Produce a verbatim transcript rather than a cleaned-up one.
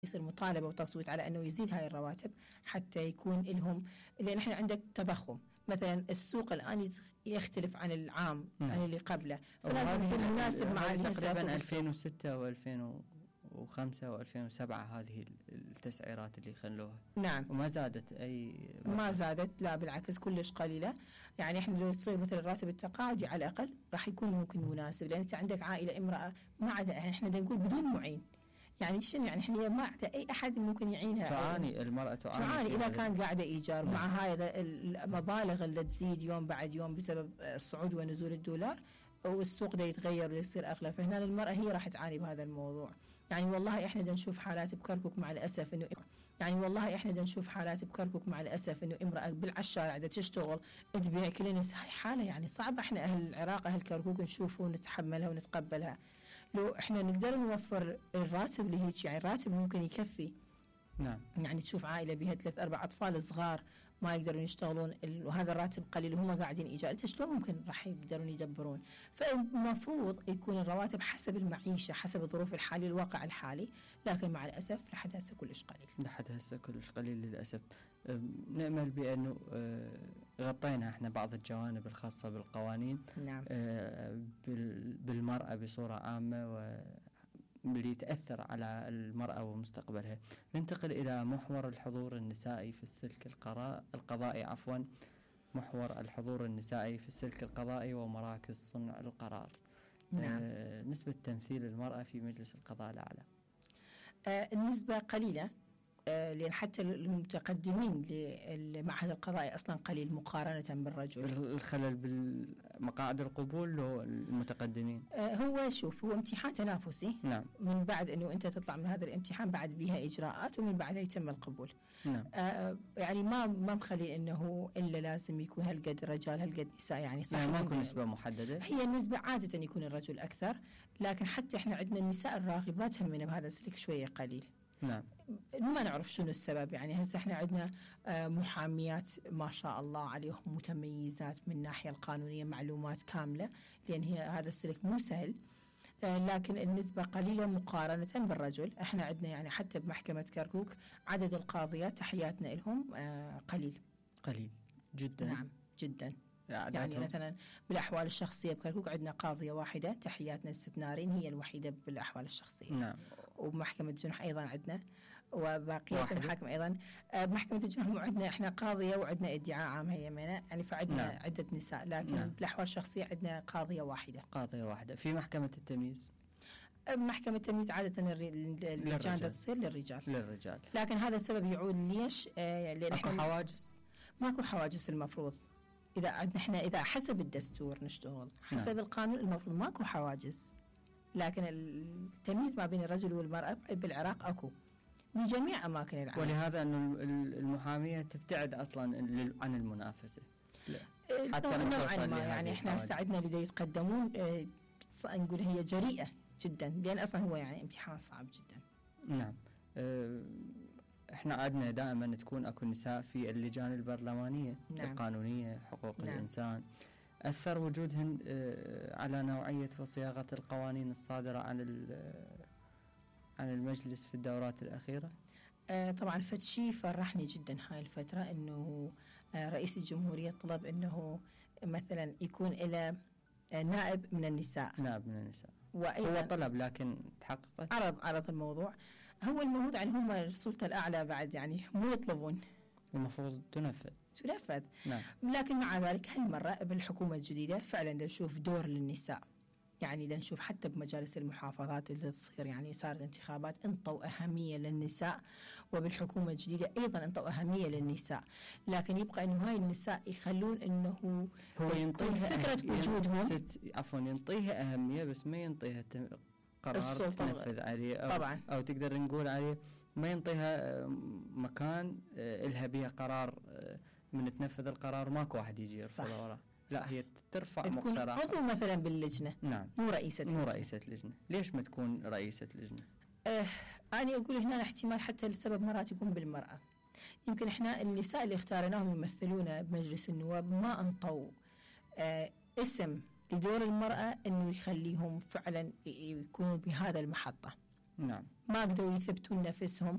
يصير مطالبة وتصويت على أنه يزيد هاي الرواتب حتى يكون لهم، لأن إحنا عندك تضخم. مثلا السوق الآن يختلف عن العام نعم. عن اللي قبله، فلازم يكون مناسب مع تقريبا ألفين وستة وألفين وخمسة وألفين وسبعة هذه التسعيرات اللي خلوها. نعم. وما زادت أي ما زادت، لا بالعكس كلش قليلة. يعني إحنا لو تصير مثل الراتب التقاعدي على الأقل راح يكون ممكن مناسب، لأن أنت عندك عائلة امرأة ما عدا، إحنا نقول بدون معين. يعني شنو يعني احنا ما عندها اي احد ممكن يعينها. تعاني المرأة تعاني, تعاني اذا كان قاعده ايجار. نعم. مع هاي المبالغ اللي تزيد يوم بعد يوم بسبب صعود ونزول الدولار والسوق ده يتغير ويصير اغلى، فهنا المرأة هي راح تعاني بهذا الموضوع. يعني والله احنا دا نشوف حالات بكركوك مع الاسف انه يعني والله احنا دا نشوف حالات بكركوك مع الاسف انه امرأة بالعشارة دا تشتغل تبيع كلينس. هاي حالة يعني صعبة، احنا اهل العراق اهل كركوك نشوفها ونتحملها ونتقبلها. لو احنا نقدر نوفر الراتب اللي هيك، يعني الراتب ممكن يكفي. نعم. يعني تشوف عائلة بها ثلاث أربع أطفال صغار ما يقدرون يشتغلون وهذا الراتب قليل وهم قاعدين إيجار، أنت شلون ممكن راح يقدرون يدبرون؟ فالمفروض يكون الرواتب حسب المعيشة حسب الظروف الحالية الواقع الحالي، لكن مع الأسف لحد هسه كلش قليل. لحد هسه كلش قليل للأسف. نأمل بأنه غطينا احنا بعض الجوانب الخاصة بالقوانين. نعم. بالمرأة بصورة عامة و اللي تأثر على المرأة ومستقبلها. ننتقل إلى محور الحضور النسائي في السلك القضائي عفوا محور الحضور النسائي في السلك القضائي ومراكز صنع القرار. نعم. آه نسبة تمثيل المرأة في مجلس القضاء الأعلى. آه النسبة قليلة، آه لأن حتى المتقدمين للمعهد القضائي أصلا قليل مقارنة بالرجل. الخلل بالمقاعد القبول هو المتقدمين. آه هو شوف هو امتحان تنافسي. نعم. من بعد أنه أنت تطلع من هذا الامتحان بعد بها إجراءات ومن بعدها يتم القبول. نعم. آه يعني ما ما مخلي أنه إلا لازم يكون هالقد رجال هالقد نساء، يعني صح. يعني ما يكون نسبة محددة. هي النسبة عادة يكون الرجل أكثر، لكن حتى إحنا عندنا النساء الراغبات همنا بهذا السلك شوية قليل. نعم. ما نعرف شنو السبب. يعني هسه احنا عندنا محاميات ما شاء الله عليهم متميزات من الناحية القانونية، معلومات كاملة، لأن هي هذا السلك مو سهل، لكن النسبة قليلة مقارنة بالرجل. احنا عندنا يعني حتى بمحكمة كركوك عدد القاضيات تحياتنا لهم قليل قليل جدا. نعم جدا. يعني مثلا بالأحوال الشخصية بكركوك عندنا قاضية واحدة تحياتنا الست نارين هي الوحيدة بالأحوال الشخصية. نعم. وبمحكمة الجنح أيضا عندنا، وباقية المحاكم أيضا. بمحكمة الجنح عندنا إحنا قاضية وعندنا ادعاء عام هي منا، يعني فعندنا نعم. عدة نساء، لكن نعم. بالأحوال الشخصية عندنا قاضية واحدة. قاضية واحدة. في محكمة التمييز محكمة التمييز عادة اللجان تصير للرجال. للرجال. لكن هذا السبب يعود ليش؟ آه لأن أكو حواجز. ماكو حواجز. المفروض إذا عندنا إحنا إذا حسب الدستور نشتغل حسب نعم. القانون المفروض ماكو حواجز، لكن التمييز ما بين الرجل والمرأة بالعراق أكو بجميع أماكن العالم. ولهذا أنه المحامية تبتعد أصلا عن المنافسة. حتى نوعا ما يعني إحنا ساعدنا لدي يتقدمون اه نقول هي جريئة جدا، لأن أصلا هو يعني امتحان صعب جدا. نعم. اه احنا عدنا دائما تكون اكو نساء في اللجان البرلمانيه. نعم. القانونيه حقوق نعم. الانسان. اثر وجودهن على نوعيه وصياغه القوانين الصادره عن عن المجلس في الدورات الاخيره. آه طبعا فد شيء فرحني جدا هاي الفتره انه آه رئيس الجمهوريه طلب انه مثلا يكون الى آه نائب من النساء. نائب من النساء. هو طلب لكن تحققت. عرض عرض الموضوع. هو المفروض يعني هم السلطة الأعلى بعد يعني مو يطلبون، المفروض تنفذ تنفذ. نعم. لكن مع ذلك هالمرة بالحكومة الجديدة فعلا نشوف دور للنساء، يعني نشوف حتى بمجالس المحافظات اللي تصير يعني صارت انتخابات انطوا أهمية للنساء، وبالحكومة الجديدة أيضا انطوا أهمية للنساء، لكن يبقى إنه هاي النساء يخلون إنه هو ينطيها فكرة وجودهم عفوا ينطيها أهمية بس ما ينطيها قرار تنفذ عليه أو, طبعا. أو تقدر نقول عليه ما ينطيها مكان إلها بها قرار من تنفذ القرار ماكو واحد يجي يرفض وراه. لا هي ترفع تكون عضو مثلا باللجنة. نعم. مو رئيسة مو رئيسة لجنة. ليش ما تكون رئيسة لجنة؟ آه أنا أقول هنا احتمال حتى السبب مرات يكون بالمرأة. يمكن إحنا النساء اللي اختارناهم يمثلونا بمجلس النواب ما أنطوا آه اسم لدور المرأة إنه يخليهم فعلا يكونوا بهذا المحطة. نعم. ما قدروا يثبتون نفسهم